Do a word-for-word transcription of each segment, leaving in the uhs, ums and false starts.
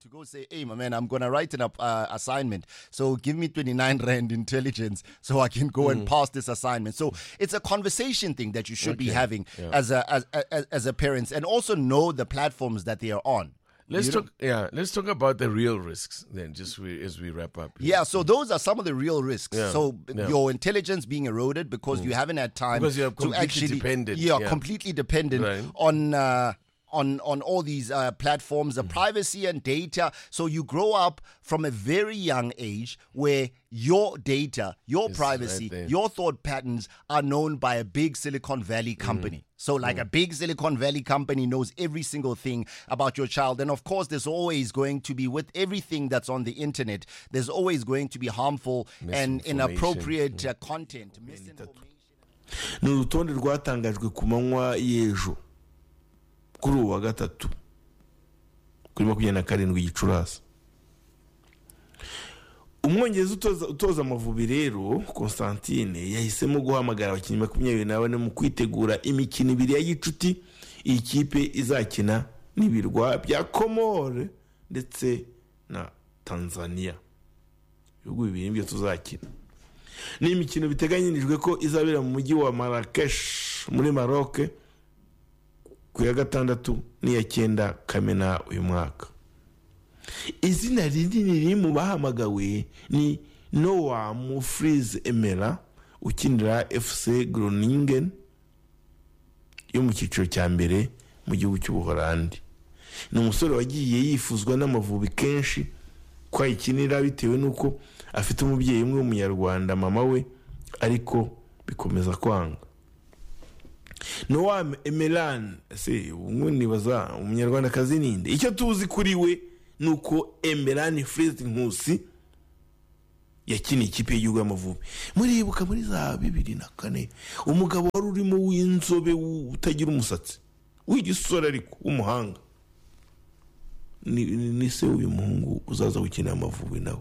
to go say, hey, my man, I'm going to write an uh, assignment. So give me twenty-nine rand intelligence so I can go mm. and pass this assignment. So it's a conversation thing that you should okay. be having yeah. as, a, as, as, as a parent, and also know the platforms that they are on. Let's you talk. Know? Yeah, let's talk about the real risks then, just we, as we wrap up. Yeah, so those are some of the real risks. Yeah. So yeah. your intelligence being eroded because mm. you haven't had time because you're to actually dependent. You're yeah. completely dependent right. on. Uh, On, on all these uh, platforms, the mm. privacy and data. So you grow up from a very young age where your data, your it's privacy, right your thought patterns are known by a big Silicon Valley company. Mm. So like mm. a big Silicon Valley company knows every single thing about your child. And of course, there's always going to be, with everything that's on the internet, there's always going to be harmful and inappropriate mm. uh, content. Misinformation. Ni urutonde rwatangajwe ku manywa y'ejo kuri uwa gatatu kuri makumyabiri na karindwi Gicurasi. Umwongereza utoza utoza Amavubi rero Constantine yahisemo guhamagara abakinnyi makumyabiri na bane mu kwitegura imikino ibiri ya gicuti iyi kipe izakina n'ibirwa bya Komore ndetse na Tanzania. Ibihugu bibiri nibyo tuzakina. Ni imikino biteganyirijwe ko izabera mu mujyi wa Marrakesh muri Maroc ku ya gatandatu n'iya cyenda Kamena uyu mwaka. Izina rinini riri mu bahamagawe ni Noah Mufriz Emera ukinira F C Groningen yo mu cyiciro cya mbere mu gihugu cy'Ubuholandi. Ni umusore wagiye yifuzwa n'Amavubi kenshi ko ayikinira bitewe nuko afite umubyeyi umwe w'umunyarwanda mama we, ariko bikomeza kwanga. Noam Emelan se umuni baza umunyarwanda kazi ninde. Icyo tuzi kuri we nuko Emelan Fritz Nkusi yakiniye ikipe y'Igihugu y'Amavubi. Muribuka muri za bibiri na kane umugabo wari urimo w'inzobe utagira umusatsi w'igisore ariko umuhanga ni, ni se uyu muhungu uzaza gukina Amavubi nawe.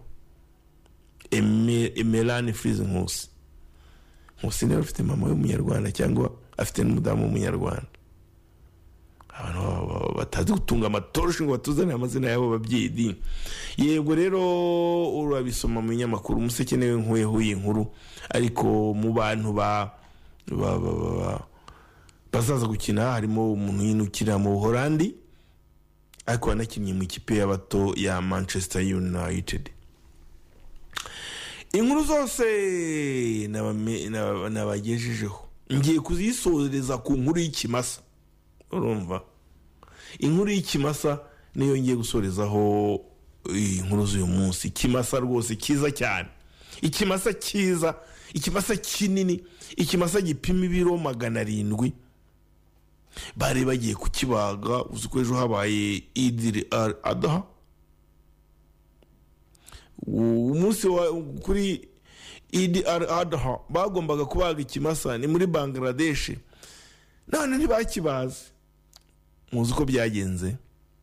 Emelan Fritz Nkusi. Nkusi niwe afite mama y'umunyarwanda cyangwa afite n'umudamu w'umunyarwanda. Abantu batazi gutunga amatoroshi ngo batuzane amazina yabo babyeyi. Yego rero urabisoma mu nyamakuru Umuseke newe nkweho y'inkuru, ariko mu bantu ba bazaza gukina harimo umuntu yinukira mu Buholandi ariko anakinnye mu ikipe y'abato ya Manchester United. Inkuru zose nabagejejeho ngiye kuzisoreza ku nkuru y'ikimasa. Urumva inkuru y'ikimasa niyo ngiye gusorezaho inkuru z'uyu munsi. Ikimasa rwose kiza cyane, ikimasa kiza, ikimasa kinini, ikimasa gipima ibiro magana arindwi. Bari bagiye kukibaga, uzi ko ejo habaye Eid al-Adha, umunsi kuri Eid al-Adha bagombaga kubaga ikimasa ni muri Bangladesh, none ntibakibaze. Muzi uko byagenze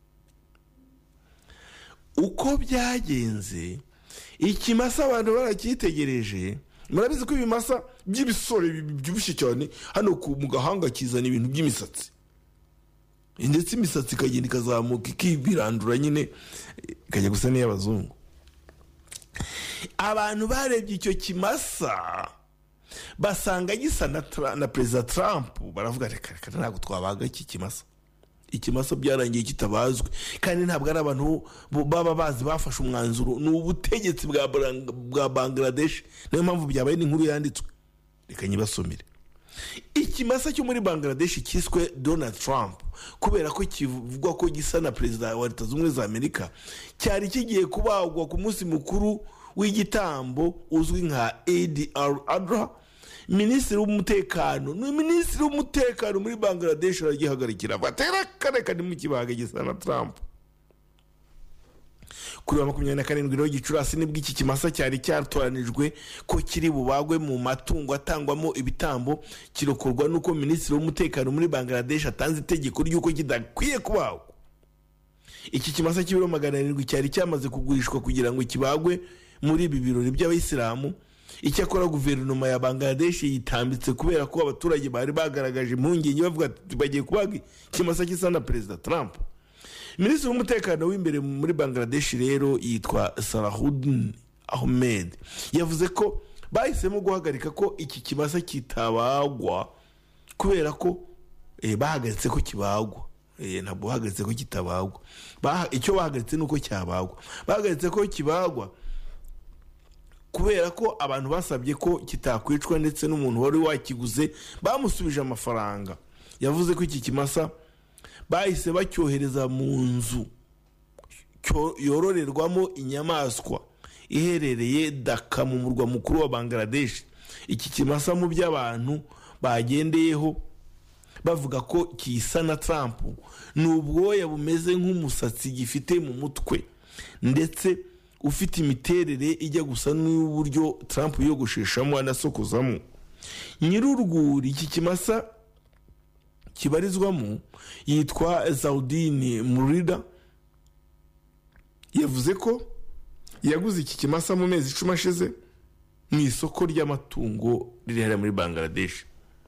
uko byagenze ikimasa abantu barakitegereje. Murabizi ko ibimasa by'ibisore byubushe cyane hano ku mu gahanga kizana ibintu by'imisatsi, ndetse imisatsi ikagenda ikazamuka ikibirandura nyine ikajya gusa n'iy'abazungu. Abantu barebye icyo kimasa basanga gisa na, na President Trump, baravuga reka reka ntabwo twabaga iki kimasa. Ikimasa byarangiye kitabazwe kandi ntabwo ari abantu baba bazi bafashe umwanzuro, ni ubutegetsi bwa bwa Bangladesh. Niyo mpamvu byabaye n'inkuru yanditswe, reka nyibasomere. Ikimasa cyo muri Bangladesh kiswe Donald Trump kubera ko kivugwa ko gisa na President wa Leta Zunze za Amerika, cyari kigiye kubagwa ku munsi mukuru w'igitambo uzwi nka Eid al-Adha. Minisitiri w'umutekano ni minisitiri w'umutekano muri Bangladesh aragihagarikira batera kare kandi mu kibaga gisa na Trump. Kuri wa makumyabiri na karindwi rero Gicurasi nibwo iki kimasa cyari cyatoranijwe ko kiri bubagwe mu matungo atangwamo ibitambo, kirokorwa nuko minisitiri w'umutekano muri Bangladesh atanze itegeko ry'uko kidakwiye kubagwa. Iki kimasa cy'ibiro magana arindwi cyari cyamaze kugurishwa kugira ngo kibagwe muri ibi birori by'Abayisilamu. Icyakora guverinoma ya Bangladesh yitambitse kubera ko abaturage bari bagaragaje impungenge bavuga ati bagiye kubaga ikimasa gisa na President Trump. minisitiri w'umutekano w'imbere muri Bangladesh rero yitwa Salahuddin Ahmed yavuze ko bahisemo guhagarika ko iki kimasa kitabagwa kubera ko eh, bahagaritse ko kibagwa eh, ntabwo bahagaritse ko kitabagwa bah, icyo bahagaritse nuko cyabagwa bahagaritse ko kibagwa kubera ko abantu basabye ko kitakwicwa ndetse n'umuntu wari wakiguze bamusubije amafaranga. Yavuze ko iki kimasa bahise bacyohereza mu nzu yororerwamo inyamaswa iherereye Dhaka mu murwa mukuru wa Bangladesh. Iki kimasa mu by'abantu bagendeyeho bavuga ko kisa na Trump n'ubwoya bumeze nk'umusatsi gifite mu mutwe ndetse ufite imiterere ijya gusa n'uburyo Trump yogosheshamo anasokozamo. Nyir'urwuri iki kimasa kibarizwamo yitwa Zawdin Murida yavuze ko yaguze iki kimasa mu mezi icumi ashize mu isoko ry'amatungo riri muri Bangladesh.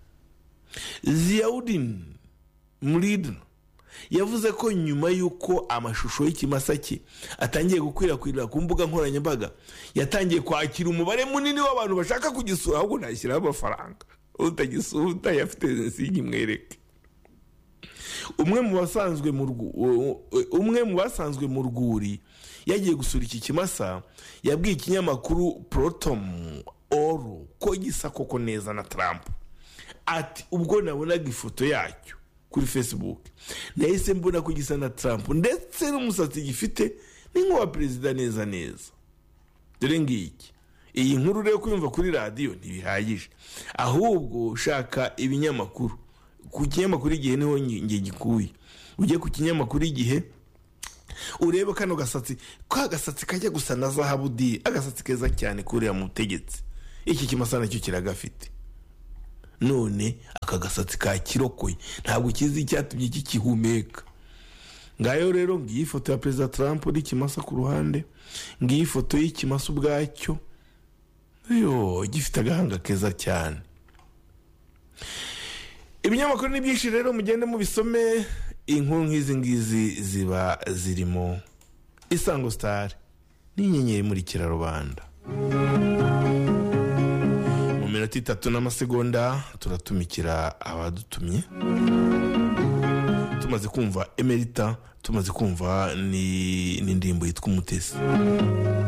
Zawdin Murida yavuze ko nyuma y'uko amashusho y'ikimasa cye atangiye gukwirakwira ku mbuga nkoranyambaga yatangiye kwakira umubare munini w'abantu bashaka kugisura ahubwo nashyiraho amafaranga utagisura utayafite nsingi mwereke. Umwe mu basanzwe mu umwe mu basanzwe mu rwuri yagiye gusura iki kimasa yabwiye ikinyamakuru Proton Oro ko gisa koko neza na Trump. Ati ubwo nabonaga ifoto yacyo kuri Facebook nahise mbona ko gisa na Trump ndetse n'umusatsi gifite ni nk'uwa perezida neza neza. Dore ngiki iyi nkuru rero kuyumva kuri radio ntibihagije ahubwo ushaka ibinyamakuru ku kinyamakuru Igihe niho nge gikuye ujye ku kinyamakuru Igihe urebe kano gasatsi ka gasatsi kajya gusa na zahabu di agasatsi keza cyane kuri ya mutegetsi. Iki kimasa nacyo kiragafite none aka gasatsi ka kirokoye ntabwo kizi icyatumye kikihumeka. Ngayo rero ngiyi ifoto ya Perezida Trump uri kimasa ku ruhande, ngiyi ifoto y'ikimasa ubwacyo yo gifite agahanga keza cyane. Ibinyamakuru ni byinshi rero mugende mubisome. Inkuru nk'izi ngizi ziba zirimo Isango Star n'inyenyeri muri Kirarubanda. Mu minota itatu n'amasegonda turatumikira abadutumye. Tumaze kumva Emerita, tumaze kumva ni n'indirimbo yitwa Umutesi.